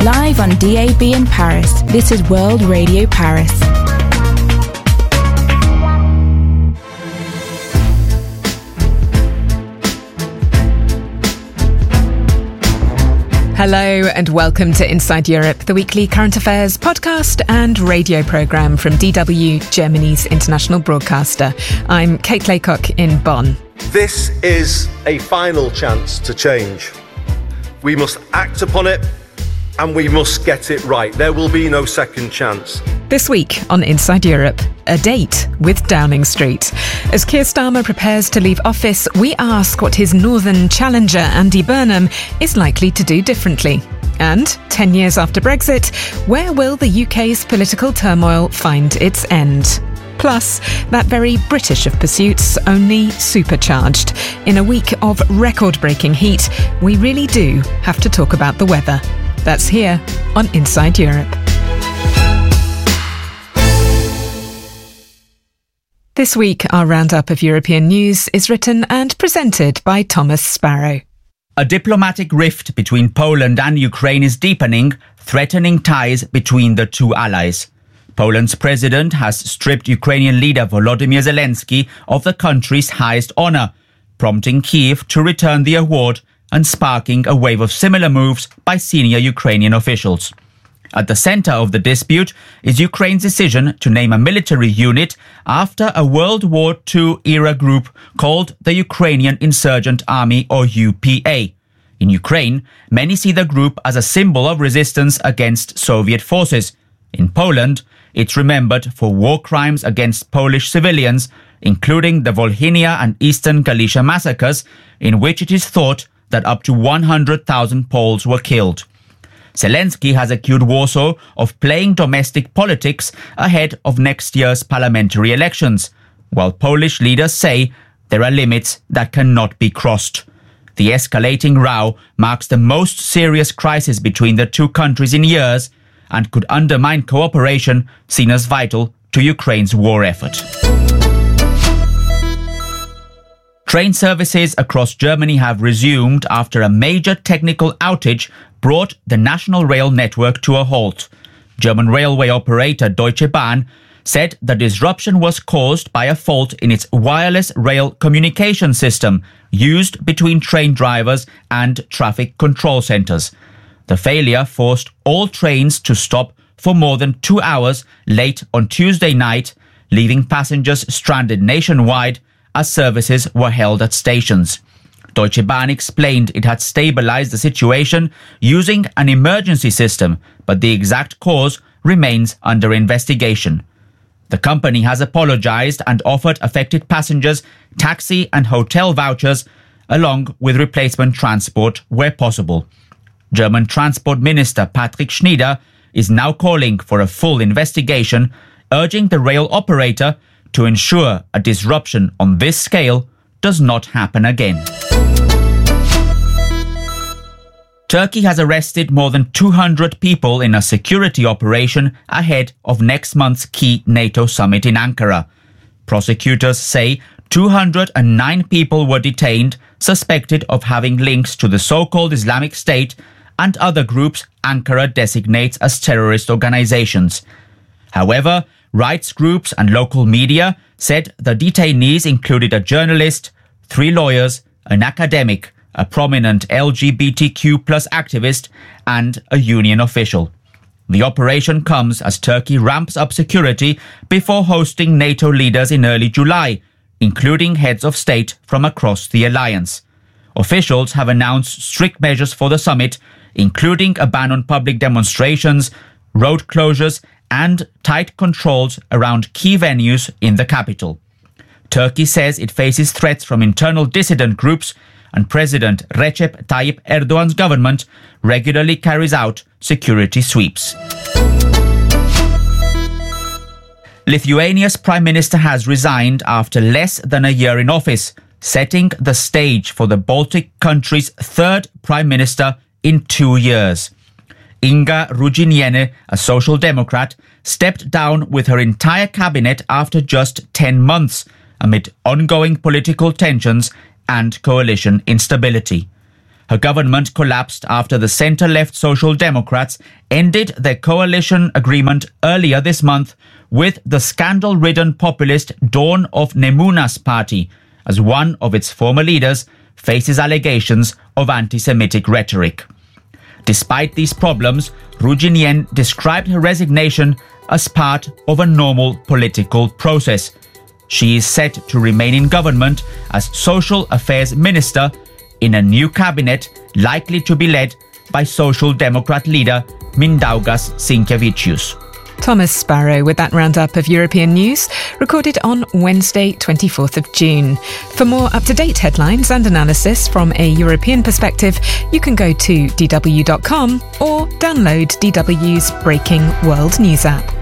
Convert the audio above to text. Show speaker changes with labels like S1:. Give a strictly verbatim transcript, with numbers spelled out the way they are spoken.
S1: Live on D A B in Paris, this is World Radio Paris.
S2: Hello and welcome to Inside Europe, the weekly current affairs podcast and radio programme from D W, Germany's international broadcaster. I'm Kate Laycock in Bonn.
S3: This is a final chance to change. We must act upon it and we must get it right. There will be no second chance.
S2: This week on Inside Europe, a date with Downing Street. As Keir Starmer prepares to leave office, we ask what his northern challenger, Andy Burnham, is likely to do differently. And, ten years after Brexit, where will the U K's political turmoil find its end? Plus, that very British of pursuits only supercharged. In a week of record-breaking heat, we really do have to talk about the weather. That's here on Inside Europe. This week, our roundup of European news is written and presented by Thomas Sparrow.
S4: A diplomatic rift between Poland and Ukraine is deepening, threatening ties between the two allies. Poland's president has stripped Ukrainian leader Volodymyr Zelensky of the country's highest honour, prompting Kyiv to return the award and sparking a wave of similar moves by senior Ukrainian officials. At the centre of the dispute is Ukraine's decision to name a military unit after a World War Two era group called the Ukrainian Insurgent Army, or U P A. In Ukraine, many see the group as a symbol of resistance against Soviet forces. In Poland, it's remembered for war crimes against Polish civilians, including the Volhynia and Eastern Galicia massacres, in which it is thought that up to one hundred thousand Poles were killed. Zelensky has accused Warsaw of playing domestic politics ahead of next year's parliamentary elections, while Polish leaders say there are limits that cannot be crossed. The escalating row marks the most serious crisis between the two countries in years and could undermine cooperation seen as vital to Ukraine's war effort. Train services across Germany have resumed after a major technical outage brought the national rail network to a halt. German railway operator Deutsche Bahn said the disruption was caused by a fault in its wireless rail communication system used between train drivers and traffic control centres. The failure forced all trains to stop for more than two hours late on Tuesday night, leaving passengers stranded nationwide as services were held at stations. Deutsche Bahn explained it had stabilized the situation using an emergency system, but the exact cause remains under investigation. The company has apologized and offered affected passengers taxi and hotel vouchers, along with replacement transport where possible. German Transport Minister Patrick Schnieder is now calling for a full investigation, urging the rail operator to ensure a disruption on this scale does not happen again. Turkey has arrested more than two hundred people in a security operation ahead of next month's key NATO summit in Ankara. Prosecutors say two hundred nine people were detained, suspected of having links to the so-called Islamic State and other groups Ankara designates as terrorist organizations. However, rights groups and local media said the detainees included a journalist, three lawyers, an academic, a prominent L G B T Q plus activist, and a union official. The operation comes as Turkey ramps up security before hosting NATO leaders in early July, including heads of state from across the alliance. Officials have announced strict measures for the summit, including a ban on public demonstrations, road closures, and tight controls around key venues in the capital. Turkey says it faces threats from internal dissident groups, and President Recep Tayyip Erdogan's government regularly carries out security sweeps. Lithuania's Prime Minister has resigned after less than a year in office, setting the stage for the Baltic country's third Prime Minister in two years. Inga Ruginiene, a Social Democrat, stepped down with her entire cabinet after just ten months, amid ongoing political tensions and coalition instability. Her government collapsed after the centre-left Social Democrats ended their coalition agreement earlier this month with the scandal-ridden populist Dawn of Nemuna's party, as one of its former leaders faces allegations of anti-Semitic rhetoric. Despite these problems, Rujinien described her resignation as part of a normal political process. She is set to remain in government as Social Affairs Minister in a new cabinet likely to be led by Social Democrat leader Mindaugas Sinkevičius.
S2: Thomas Sparrow with that roundup of European news, recorded on Wednesday, twenty-fourth of June. For more up-to-date headlines and analysis from a European perspective, you can go to d w dot com or download D W's Breaking World News app.